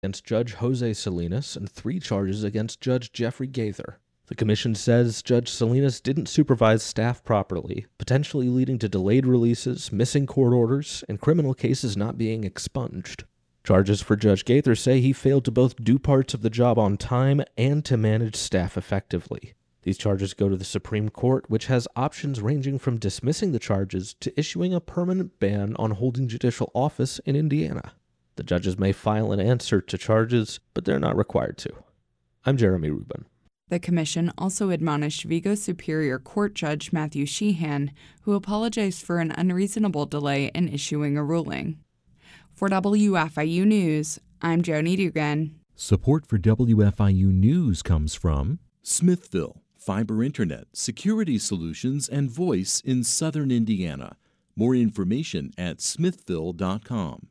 against Judge Jose Salinas and 3 charges against Judge Jeffrey Gaither. The commission says Judge Salinas didn't supervise staff properly, potentially leading to delayed releases, missing court orders, and criminal cases not being expunged. Charges for Judge Gaither say he failed to both do parts of the job on time and to manage staff effectively. These charges go to the Supreme Court, which has options ranging from dismissing the charges to issuing a permanent ban on holding judicial office in Indiana. The judges may file an answer to charges, but they're not required to. I'm Jeremy Rubin. The commission also admonished Vigo Superior Court Judge Matthew Sheehan, who apologized for an unreasonable delay in issuing a ruling. For WFIU News, I'm Joni Dugan. Support for WFIU News comes from Smithville, fiber internet, security solutions, and voice in southern Indiana. More information at smithville.com.